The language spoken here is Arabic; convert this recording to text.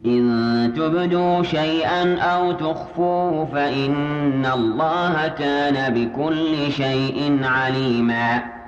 إن تبدوا شيئا أو تخفوه فإن الله كان بكل شيء عليما